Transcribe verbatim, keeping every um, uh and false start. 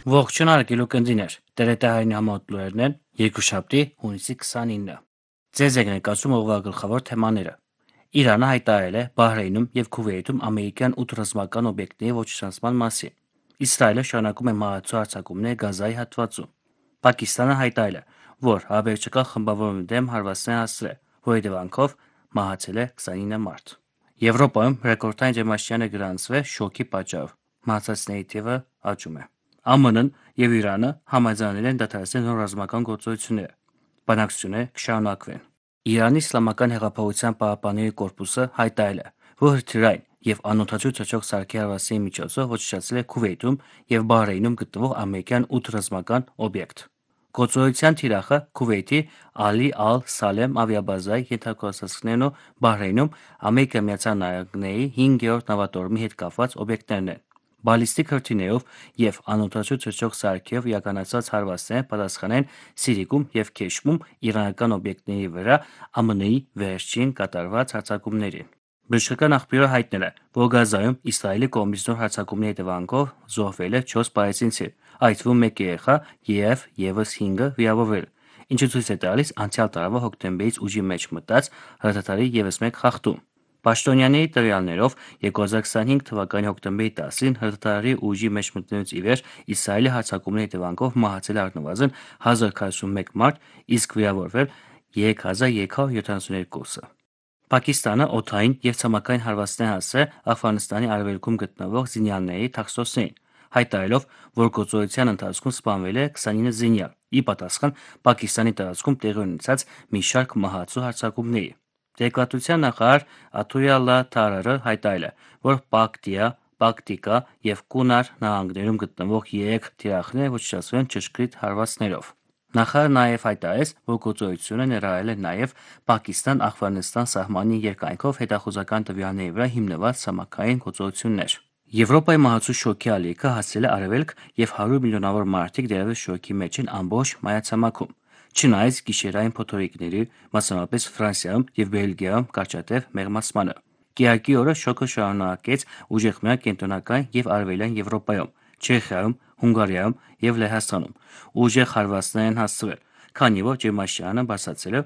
Ողջույն արգելու կնդիներ, տերետահայնի համատլուրերն են երկուշաբթի հունիսի քսանինը։ Ձեզ եք ներկայացում օրվա գլխավոր թեմաները։ Իրանը հայտարարել է Բահրեյնում եւ Քուվեյթում ամերիկյան ութ ռազմական օբյեկտների ոչնչացման մասին։ Իսրայելը շարունակում է մահացու հարձակումներ Գազայի հատվածում։ Պակիստանը հայտարարել է, որ հարաբերական խմբավորումների դեմ հարվածներ հասցրել, որի հետևանքով մահացել է քսանինը մարդ։ Եվրոպայում ռեկորդային ջերմաստիճան է գրանցվել շոկի պատճառով։ Մահացածների թիվը աճում է։ Է Մը Նն եւ Իրանը համաձայնել են դադարեցնել նոր ռազմական գործողությունները։ Բանակցությունները կշարունակվեն։ Իրանի Իսլամական հեղափոխության պահապանների կորպուսը հայտարարել է, որ հրթիռային եւ անօդաչու թռչող սարքի հարվածների միջոցով ոչնչացրել է Քուվեյթում եւ Բահրեյնում գտնվող ամերիկյան ութ ռազմական օբյեկտ։ Գործողության թիրախը Քուվեյթի Ալի Ալ-Սալեմ ավիաբազայի ենթակառուցվածքներն ու Բահրեյնում Ամերիկայի Միացյալ Նահանգների հինգերորդ նավատորմի հետ կապված օբյեկտներն են։ Բալիստիկ հրթիռներով եւ անօդաչու թռչող սարքերով իրականացված հարվածները պատասխան են Սիրիքում եւ Քեշմում իրանական օբյեկտների վրա Է Մը Նի վերջին կատարված հարձակումներին։ Բժշկական աղբյուրը հայտնել է, որ Գազայում Իսրայելի կողմից նոր հարձակումների հետևանքով զոհվել է չորս պալեստինցի, այդ թվում մեկ երեխա եւ եւս հինգը վիրավորվել, ինչը ցույց է տալիս անցյալ տարվա հոկտեմբերից ուժի մեջ մտած հրթիռի եւս մեկ խախտում։ Պաշտոնյաների տվյալներով երկու հազար քսանհինգ թվականի հոկտեմբերի տասին հրթիռի ուժի մեջ մտնելուց ի վեր Իսրայելի հարձակումների հետևանքով մահացել է առնվազն հազար քառասունմեկ մարդ, իսկ վիրավորվել երեք հազար երեք հարյուր յոթանասունյոթ։ Պակիստանը օդային եւ ցամաքային հարվածներ հասցրել Աֆղանստանի արևելքում գտնվող զինյալների թաքստոցներին, հայտարարելով, որ գործողության ընթացքում սպանվել է քսանինը զինյալ՝ ի պատասխան Պակիստանի տարածքում տեղի ունեցած մի շարք մահացու հարձակումների։ Տեղեկատվության նախարար Աթույր Թարարը հայտարարել է, որ Պակտիա, Պակտիկա եւ Կունար նահանգներում գտնվող երեք թիրախներ ոչնչացվել են ճշգրիտ հարվածներով։ Նախարարը նաեւ հայտարարեց, որ գործողությունը ներառել է նաեւ Պակիստան-Աֆղանստան սահմանի երկայնքով հետախուզական տվյալների վրա հիմնված ցամաքային գործողություններ։ Եվրոպայի մահացու շոկի ալիքը հասցրել է Արևելք եւ հարյուր միլիոնավոր մարդիկ դեռևս շոկի մեջ են ամբողջ մայրցամաքում։ Չնայած գիշերային փոթորիկների, մասնավորապես Ֆրանսիայում եւ Բելգիայում կարճատև մեղմացմանը։ Կիրակի օրը շոկը շարունակեց ուժեղ մնալ կենտրոնական եւ արևելյան Եվրոպայում, Չեխիայում, Հունգարիայում եւ Լեհաստանում։ Ուժեղ հարվածներ են հասցվել, քանի որ ջերմաստիճանը բարձրացել է